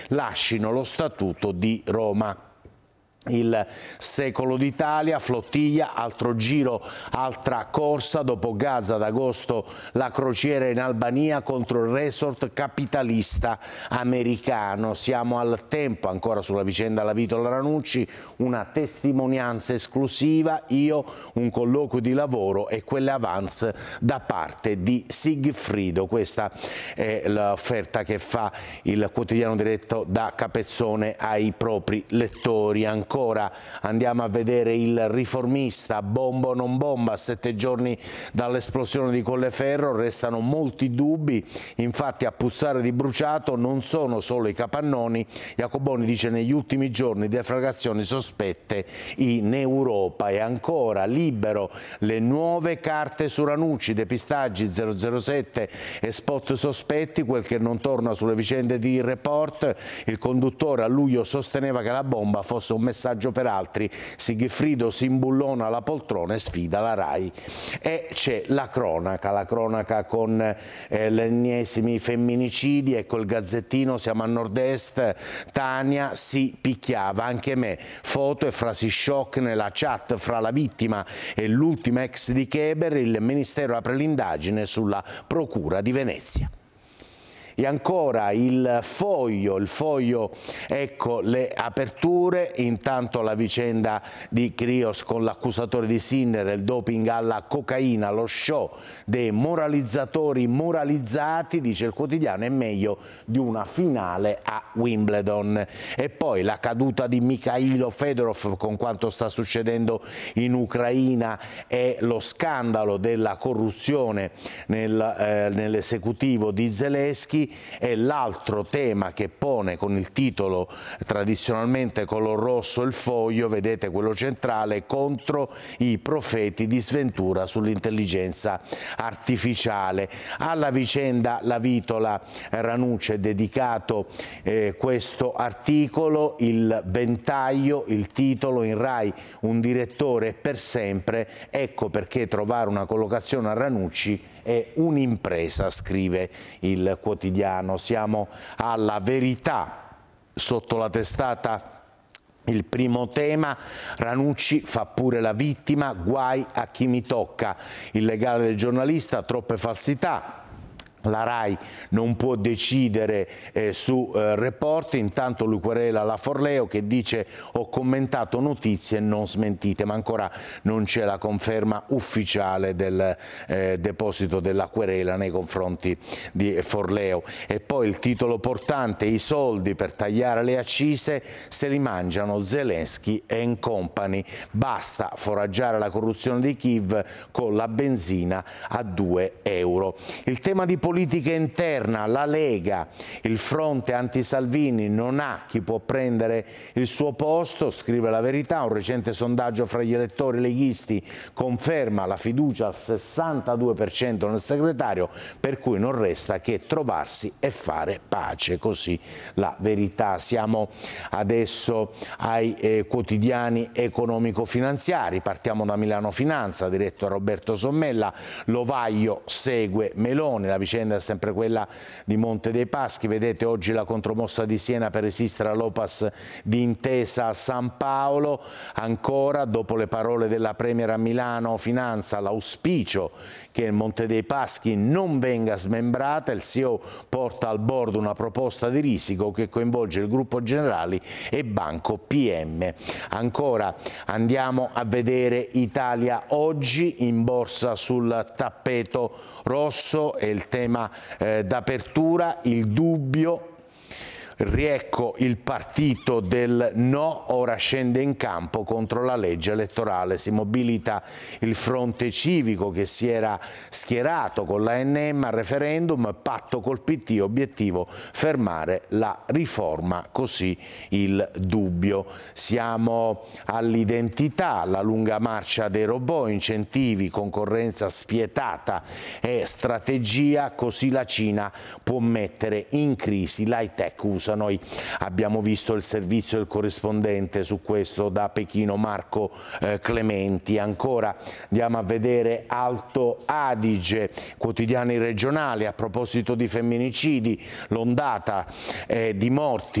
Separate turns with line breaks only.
lascino lo Statuto di Roma. Il Secolo d'Italia, flottiglia, altro giro, altra corsa, dopo Gaza ad agosto la crociera in Albania contro il resort capitalista americano. Siamo al Tempo, ancora sulla vicenda Lavitola Ranucci, una testimonianza esclusiva, io, un colloquio di lavoro e quelle avance da parte di Sigfrido. Questa è l'offerta che fa il quotidiano diretto da Capezzone ai propri lettori. Ancora andiamo a vedere il Riformista, bomba o non bomba, a 7 giorni dall'esplosione di Colleferro restano molti dubbi, infatti a puzzare di bruciato non sono solo i capannoni. Jacoboni dice negli ultimi giorni deflagrazioni sospette in Europa. E ancora Libero, le nuove carte su Ranucci, depistaggi 007 e spot sospetti, quel che non torna sulle vicende di Report, il conduttore a luglio sosteneva che la bomba fosse un messaggio per altri, Sigfrido si imbullona alla poltrona e sfida la RAI. E c'è la cronaca con gli ennesimi femminicidi. Ecco il Gazzettino, siamo a nord-est, Tania si picchiava, anche me, foto e frasi shock nella chat fra la vittima e l'ultima ex di Cheber, il Ministero apre l'indagine sulla Procura di Venezia. E ancora il foglio, ecco le aperture, intanto la vicenda di Krios con l'accusatore di Sinner, il doping alla cocaina, lo show dei moralizzatori moralizzati, dice il quotidiano, è meglio di una finale a Wimbledon. E poi la caduta di Mikhailo Fedorov con quanto sta succedendo in Ucraina e lo scandalo della corruzione nell'esecutivo di Zelensky. E l'altro tema che pone con il titolo tradizionalmente color rosso il foglio, vedete quello centrale, contro i profeti di sventura sull'intelligenza artificiale. Alla vicenda Lavitola Ranucci è dedicato questo articolo, il ventaglio, il titolo in RAI, un direttore per sempre, ecco perché trovare una collocazione a Ranucci è un'impresa, scrive il quotidiano. Siamo alla Verità, sotto la testata il primo tema, Ranucci fa pure la vittima, guai a chi mi tocca, il legale del giornalista, troppe falsità. La RAI non può decidere su Report, intanto lui querela la Forleo che dice ho commentato notizie non smentite, ma ancora non c'è la conferma ufficiale del deposito della querela nei confronti di Forleo. E poi il titolo portante, i soldi per tagliare le accise se li mangiano Zelensky e company, basta foraggiare la corruzione di Kiev con la benzina a 2 euro. Il tema di politica interna, la Lega, il fronte anti-Salvini non ha chi può prendere il suo posto, scrive La Verità, un recente sondaggio fra gli elettori leghisti conferma la fiducia al 62% nel segretario, per cui non resta che trovarsi e fare pace, così La Verità. Siamo adesso ai quotidiani economico-finanziari, partiamo da Milano Finanza, diretto a Roberto Sommella, Lovaglio segue Meloni, la vicenda è sempre quella di Monte dei Paschi, vedete oggi la contromossa di Siena per resistere all'Opas di Intesa a San Paolo, ancora dopo le parole della Premier a Milano Finanza l'auspicio che il Monte dei Paschi non venga smembrata, il CEO porta al board una proposta di risico che coinvolge il gruppo Generali e Banco PM. Ancora andiamo a vedere Italia Oggi, in borsa sul tappeto rosso è il tema d'apertura, il dubbio. Riecco il partito del no, ora scende in campo contro la legge elettorale, si mobilita il fronte civico che si era schierato con l'ANM al referendum, patto col PT, obiettivo fermare la riforma, così il dubbio. Siamo all'identità, la lunga marcia dei robot, incentivi, concorrenza spietata e strategia, così la Cina può mettere in crisi l'high tech USA. Noi abbiamo visto il servizio del corrispondente su questo da Pechino, Marco Clementi. Ancora andiamo a vedere Alto Adige, quotidiani regionali, a proposito di femminicidi, l'ondata di morti